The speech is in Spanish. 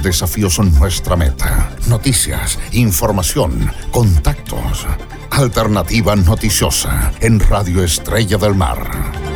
Los desafíos son nuestra meta. Noticias, información, contactos. Alternativa Noticiosa en Radio Estrella del Mar.